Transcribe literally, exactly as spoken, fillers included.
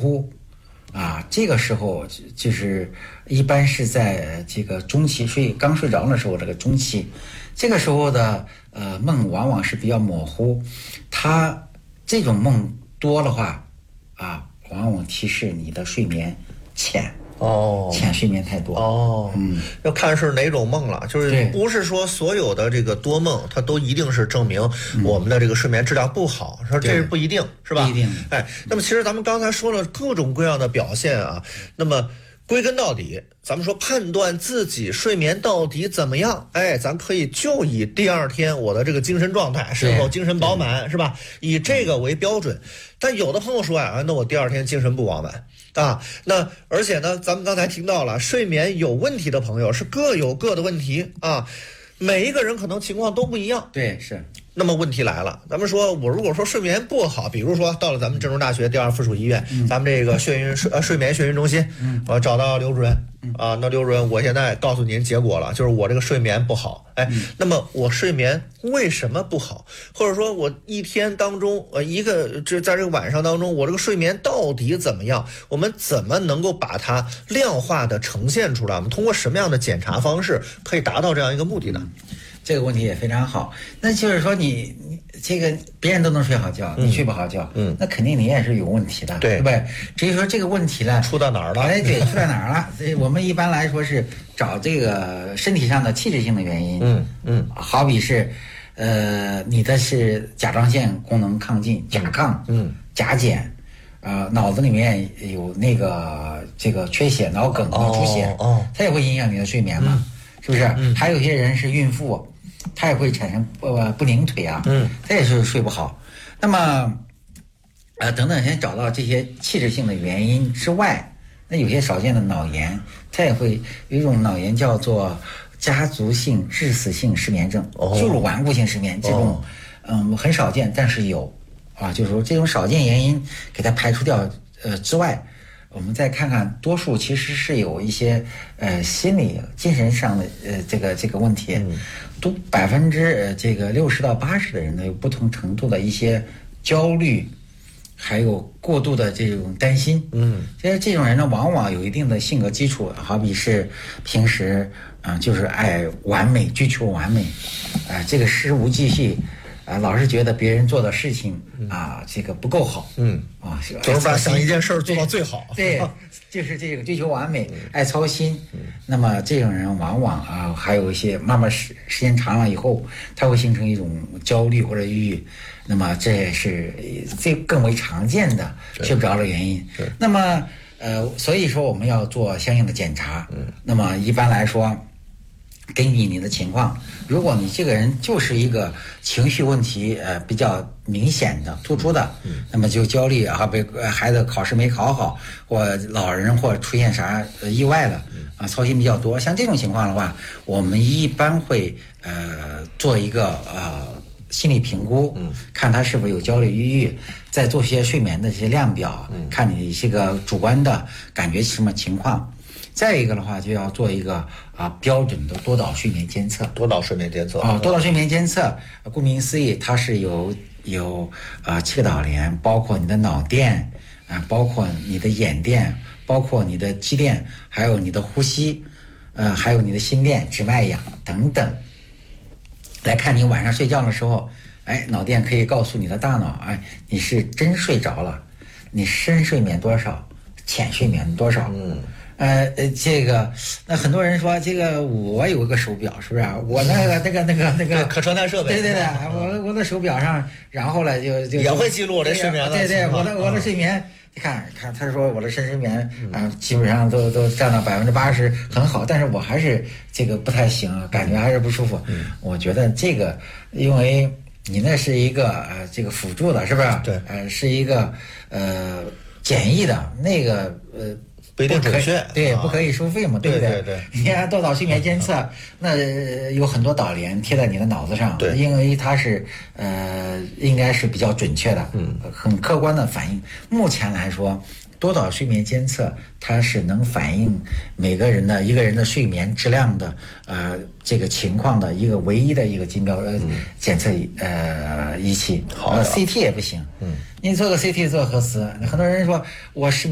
糊啊，这个时候就是一般是在这个中期睡刚睡着的时候，这个中期，这个时候的呃梦往往是比较模糊，它这种梦多的话啊，往往提示你的睡眠浅。哦，浅睡眠太多哦，嗯，要看是哪种梦了，就是不是说所有的这个多梦，它都一定是证明我们的这个睡眠质量不好，说这是不一定，是吧？ 不一定。 哎，那么其实咱们刚才说了各种各样的表现啊，那么归根到底，咱们说判断自己睡眠到底怎么样，哎，咱可以就以第二天我的这个精神状态是否精神饱满，是吧？以这个为标准。但有的朋友说啊，那我第二天精神不饱满啊，那而且呢，咱们刚才听到了，睡眠有问题的朋友是各有各的问题啊，每一个人可能情况都不一样。 对，是。 那么问题来了，咱们说我如果说睡眠不好，比如说到了咱们郑州大学第二附属医院，嗯、咱们这个眩晕睡呃睡眠眩晕中心，嗯，我找到刘主任，嗯、啊，那刘主任，我现在告诉您结果了，就是我这个睡眠不好，哎，嗯、那么我睡眠为什么不好？或者说我一天当中，呃，一个这在这个晚上当中，我这个睡眠到底怎么样？我们怎么能够把它量化的呈现出来？我们通过什么样的检查方式可以达到这样一个目的呢？ 这个问题也非常好，那就是说你你这个别人都能睡好觉，你睡不好觉，嗯，那肯定你也是有问题的， 对， 对不对？至于说这个问题呢， 出到哪儿了？ 哎，对，出在哪儿了？所以我们一般来说是找这个身体上的器质性的原因，嗯嗯，好比是，呃，你的是甲状腺功能亢进，甲亢，嗯，甲减，呃，脑子里面有那个这个缺血，脑梗、脑出血，哦，哦它也会影响你的睡眠嘛，嗯、是不是？嗯、还有些人是孕妇。它也会产生呃不宁腿啊，嗯，它也是睡不好。那么，呃，等等，先找到这些器质性的原因之外，那有些少见的脑炎，它也会有一种脑炎叫做家族性致死性失眠症，哦、就是顽固性失眠，这种、哦、嗯很少见，但是有啊，就是说这种少见原因给它排除掉呃之外。我们再看看，多数其实是有一些呃心理、精神上的呃这个这个问题，都百分之呃这个六十到八十的人呢有不同程度的一些焦虑，还有过度的这种担心。嗯，其实这种人呢，往往有一定的性格基础，好比是平时啊、呃、就是爱完美，追求完美，啊、呃、这个事无巨细。啊，老是觉得别人做的事情啊，这个不够好，嗯啊， 总是把想一件事儿做到最好， 对，就是这个追求完美，爱操心。那么这种人往往啊，还有一些慢慢时时间长了以后，他会形成一种焦虑或者抑郁。那么这也是这更为常见的睡不着的原因。那么呃，所以说我们要做相应的检查。嗯，那么一般来说。根据你的情况，如果你这个人就是一个情绪问题呃比较明显的突出的，嗯、那么就焦虑啊，被孩子考试没考好，或老人或出现啥意外了啊，操心比较多，像这种情况的话，我们一般会呃做一个呃心理评估，嗯，看他是否有焦虑抑郁，再做些睡眠的这些量表，嗯、看你这个主观的感觉什么情况。再一个的话，就要做一个啊标准的多导睡眠监测。 多导睡眠监测啊，多导睡眠监测，顾名思义，它是有有啊七个导联，包括你的脑电啊，包括你的眼电，包括你的肌电，还有你的呼吸，呃，还有你的心电、指脉氧等等，来看你晚上睡觉的时候，哎，脑电可以告诉你的大脑，哎，你是真睡着了，你深睡眠多少，浅睡眠多少，嗯。呃呃，这个那很多人说这个我有个手表，是不是啊？我那个那个那个那个可穿戴设备， 对对对，我我的手表上，然后呢就就也会记录我的睡眠的， 对对，我的我的睡眠，你看看，他说我的深睡眠啊、呃，基本上都都占到百分之八十，很好，但是我还是这个不太行，感觉还是不舒服。嗯，我觉得这个因为你那是一个呃这个辅助的，是不是？ 对， 呃，是一个呃简易的那个呃。 不一定准确， 对，不可以收费嘛，对不对？ 对对对。 你看多导睡眠监测，那有很多导联贴在你的脑子上， 对， 因为它是呃，应该是比较准确的，嗯，很客观的反映。目前来说，多导睡眠监测它是能反映每个人的一个人的睡眠质量的呃这个情况的一个唯一的一个金标呃、嗯、检测呃仪器。 好、呃、 ，C T 也不行，嗯，你做个 C T 做核磁，很多人说我是。